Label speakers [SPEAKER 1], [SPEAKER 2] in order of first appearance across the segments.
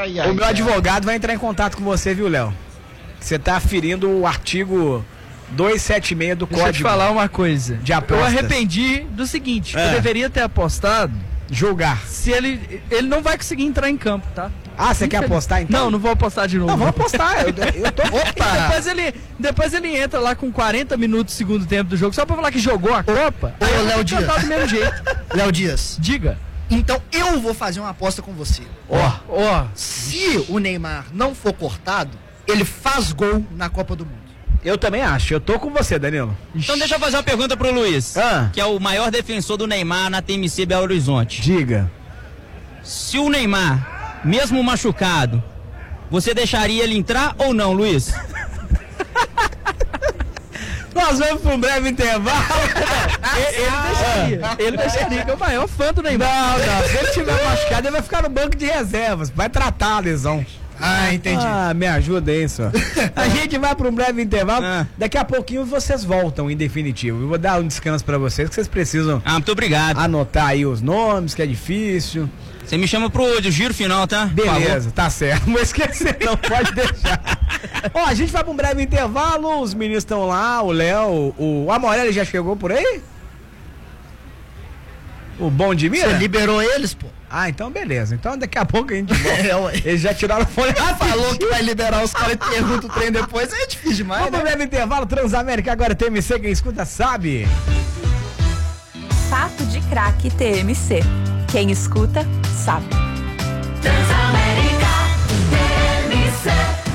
[SPEAKER 1] O meu advogado vai entrar em contato com você, viu, Léo? Você tá ferindo o artigo 276 do Código.
[SPEAKER 2] Deixa eu te falar uma coisa.
[SPEAKER 1] De apostas.
[SPEAKER 2] Eu arrependi do seguinte, eu deveria ter apostado.
[SPEAKER 1] Julgar.
[SPEAKER 2] Se ele não vai conseguir entrar em campo, tá?
[SPEAKER 1] Ah, você quer apostar então?
[SPEAKER 2] Não vou apostar de novo.
[SPEAKER 1] Não, vamos apostar. Eu tô...
[SPEAKER 2] Opa! Depois ele entra lá com 40 minutos do segundo tempo do jogo, só pra falar que jogou a Copa.
[SPEAKER 3] Ô, Léo Dias.
[SPEAKER 2] Do mesmo jeito.
[SPEAKER 3] Léo Dias.
[SPEAKER 2] Diga.
[SPEAKER 3] Então eu vou fazer uma aposta com você.
[SPEAKER 2] Ó.
[SPEAKER 3] Se o Neymar não for cortado, ele faz gol na Copa do Mundo.
[SPEAKER 1] Eu também acho. Eu tô com você, Danilo.
[SPEAKER 4] Então deixa eu fazer uma pergunta pro Luiz, que é o maior defensor do Neymar na TMC Belo Horizonte.
[SPEAKER 1] Diga.
[SPEAKER 4] Se o Neymar, mesmo machucado, você deixaria ele entrar ou não, Luiz?
[SPEAKER 1] Nós vamos para um breve intervalo.
[SPEAKER 2] Ele deixaria, que é o maior fã do Neymar.
[SPEAKER 1] Não. Se ele estiver machucado, ele vai ficar no banco de reservas. Vai tratar a lesão.
[SPEAKER 3] Ah, entendi.
[SPEAKER 1] Ah, me ajuda aí, senhor. A gente vai para um breve intervalo. Daqui a pouquinho vocês voltam, em definitivo. Eu vou dar um descanso para vocês, que vocês precisam.
[SPEAKER 4] Muito obrigado.
[SPEAKER 1] Anotar aí os nomes, que é difícil.
[SPEAKER 4] Você me chama pro giro final, tá?
[SPEAKER 1] Beleza, tá certo. Não vou esquecer, não pode deixar. Ó, a gente vai para um breve intervalo. Os meninos estão lá, o Léo, o Amorelli já chegou por aí? O Bom de Mira?
[SPEAKER 3] Você liberou eles, pô?
[SPEAKER 1] Ah, então beleza. Então daqui a pouco a gente volta. Eles já tiraram a folha.
[SPEAKER 3] Falou que vai liberar os caras e pergunta o trem depois. É difícil demais,
[SPEAKER 1] Vamos pro breve intervalo. Transamérica agora TMC. Quem escuta sabe.
[SPEAKER 5] Papo de Craque TMC. Quem escuta sabe.
[SPEAKER 6] Transamérica TMC.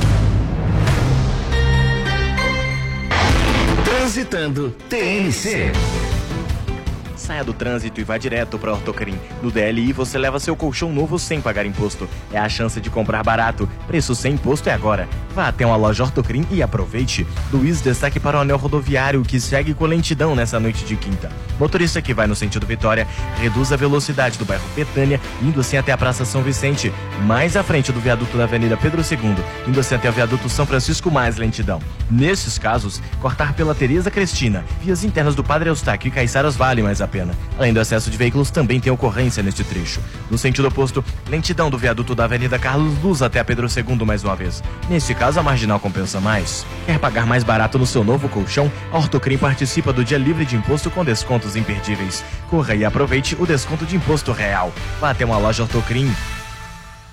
[SPEAKER 7] Transitando TMC.
[SPEAKER 8] Saia do trânsito e vá direto para Ortocrim. No DLI você leva seu colchão novo sem pagar imposto. É a chance de comprar barato. Preço sem imposto é agora. Vá até uma loja Ortocrim e aproveite. Luiz, destaque para o anel rodoviário que segue com lentidão nessa noite de quinta. Motorista que vai no sentido Vitória, reduz a velocidade do bairro Betânia, indo assim até a Praça São Vicente. Mais à frente do viaduto da Avenida Pedro II, indo assim até o viaduto São Francisco, mais lentidão. Nesses casos, cortar pela Tereza Cristina, vias internas do Padre Eustáquio e Caiçaras vale mais a pena. Além do excesso de veículos, também tem ocorrência neste trecho. No sentido oposto, lentidão do viaduto da Avenida Carlos Luz até a Pedro II mais uma vez. Neste caso, a marginal compensa mais. Quer pagar mais barato no seu novo colchão? A Ortocrim participa do Dia Livre de Imposto com descontos imperdíveis. Corra e aproveite o desconto de imposto real. Vá até uma loja Ortocrim.